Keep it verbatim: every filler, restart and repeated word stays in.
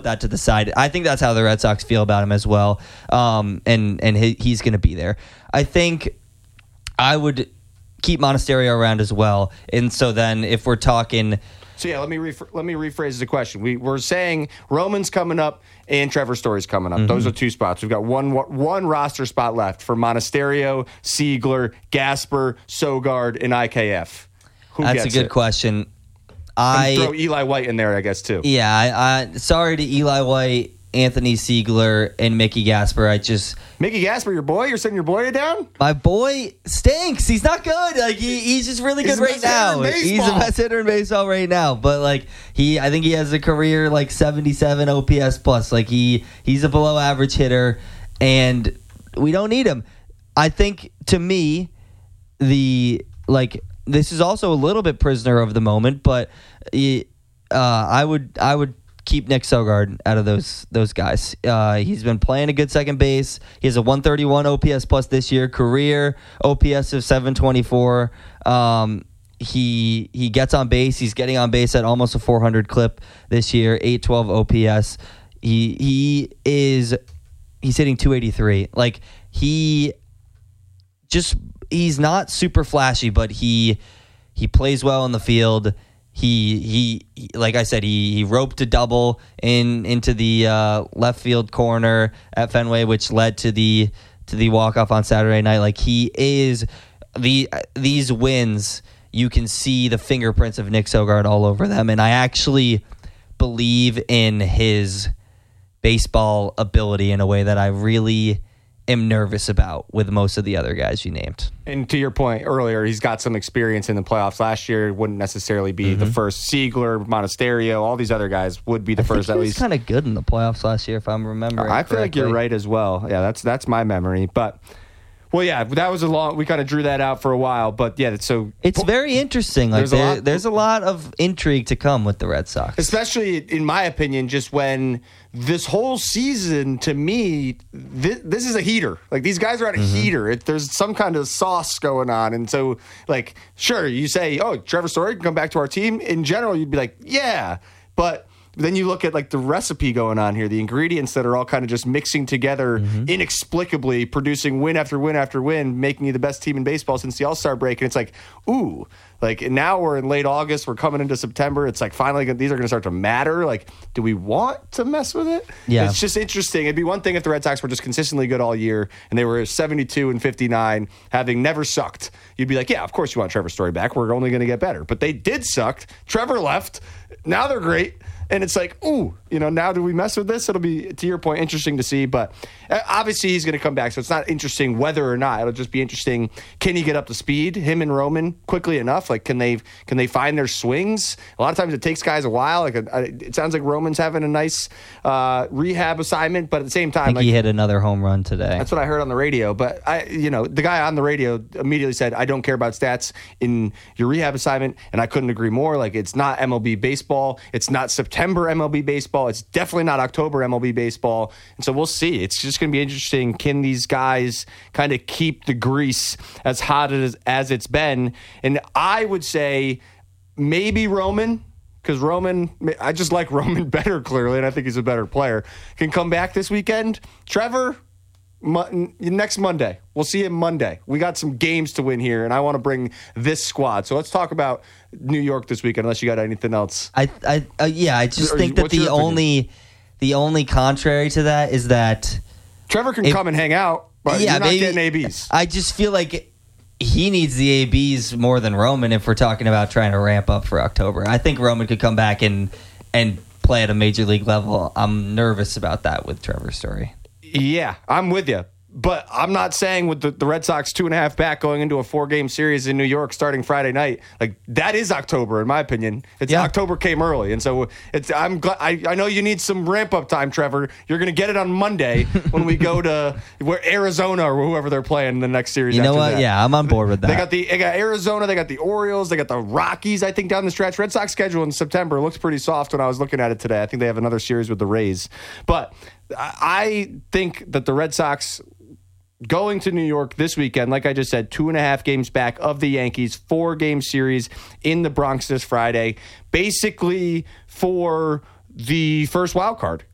that to the side. I think that's how the Red Sox feel about him as well, um, and and he, he's going to be there. I think I would keep Monasterio around as well, and so then if we're talking. So yeah, let me rephr- let me rephrase the question. We we're saying Roman's coming up and Trevor Story's coming up. Mm-hmm. Those are two spots. We've got one one roster spot left for Monasterio, Siegler, Gasper, Sogard, and I K F. Who That's gets a good it? question. I and throw Eli White in there, I guess too. Yeah, I, I sorry to Eli White, Anthony Siegler, and Mickey Gasper. I just Mickey Gasper, your boy. You're sending your boy down. My boy stinks. He's not good. Like he, he's just really good right now. He's the best hitter in baseball right now. But like he, I think he has a career like seventy-seven O P S plus. Like he, he's a below average hitter, and we don't need him. I think to me, the like this is also a little bit prisoner of the moment, but uh, I would, I would. keep Nick Sogard out of those those guys. Uh, he's been playing a good second base. He has a one thirty-one O P S plus this year, career O P S of seven twenty-four. Um, he he gets on base. He's getting on base at almost a four hundred clip this year, eight twelve O P S. He he is he's hitting two eighty-three. Like he just he's not super flashy, but he he plays well in the field. He, he he like I said, he, he roped a double in into the uh, left field corner at Fenway, which led to the to the walk off on Saturday night. Like he is the these wins, you can see the fingerprints of Nick Sogard all over them, and I actually believe in his baseball ability in a way that I really am nervous about with most of the other guys you named. And to your point earlier, he's got some experience in the playoffs last year. Wouldn't necessarily be mm-hmm. the first. Siegler, Monasterio, all these other guys would be the I first. Think at he was least kind of good in the playoffs last year, if I'm remembering. I feel correctly. like you're right as well. Yeah, that's that's my memory. But well, yeah, that was a long. We kind of drew that out for a while, but yeah, so it's very interesting. Like there's, there, a lot, there's a lot of intrigue to come with the Red Sox, especially in my opinion. Just when this whole season, to me, this, this is a heater. Like these guys are at a mm-hmm. heater. It, there's some kind of sauce going on, and so like, sure, you say, oh, Trevor Story can come back to our team. In general, you'd be like, yeah, but. Then you look at like the recipe going on here, the ingredients that are all kind of just mixing together mm-hmm. inexplicably, producing win after win after win, making you the best team in baseball since the All-Star break. And it's like, ooh, like now we're in late August, we're coming into September. It's like finally these are going to start to matter. Like, do we want to mess with it? Yeah. It's just interesting. It'd be one thing if the Red Sox were just consistently good all year and they were seventy-two and fifty-nine, having never sucked. You'd be like, yeah, of course you want Trevor Story back. We're only going to get better. But they did suck. Trevor left. Now they're great. And it's like, ooh, you know, now do we mess with this? It'll be, to your point, interesting to see. But obviously he's going to come back, so it's not interesting whether or not. It'll just be interesting, can he get up to speed, him and Roman, quickly enough? Like, can they can they find their swings? A lot of times it takes guys a while. Like, a, it sounds like Roman's having a nice uh, rehab assignment, but at the same time, I think like, he hit another home run today. That's what I heard on the radio. But, I, you know, the guy on the radio immediately said, I don't care about stats in your rehab assignment, and I couldn't agree more. Like, it's not M L B baseball. It's not September M L B baseball. It's definitely not October M L B baseball. And so we'll see. It's just going to be interesting. Can these guys kind of keep the grease as hot as, as it's been? And I would say maybe Roman, because Roman, I just like Roman better clearly, and I think he's a better player, can come back this weekend. Trevor, Mo- next Monday. We'll see him Monday. We got some games to win here, and I want to bring this squad. So let's talk about New York this weekend, unless you got anything else. I, I, uh, yeah, I just Or, think that what's the your opinion? only, the only contrary to that is that Trevor can if- come and hang out, but yeah, you're not maybe, getting A Bs. I just feel like he needs the A Bs more than Roman if we're talking about trying to ramp up for October. I think Roman could come back and and play at a major league level. I'm nervous about that with Trevor Story. Yeah, I'm with you. But I'm not saying with the, the Red Sox two and a half back going into a four-game series in New York starting Friday night, like that is October in my opinion. It's yeah. October came early, and so it's. I'm glad. I, I know you need some ramp-up time, Trevor. You're going to get it on Monday when we go to where Arizona or whoever they're playing in the next series. You know after what? That. Yeah, I'm on board with that. They got the they got Arizona, they got the Orioles, they got the Rockies. I think down the stretch. Red Sox schedule in September looks pretty soft when I was looking at it today. I think they have another series with the Rays, but I think that the Red Sox going to New York this weekend, like I just said, two and a half games back of the Yankees, four game series in the Bronx this Friday, basically for the first wild card.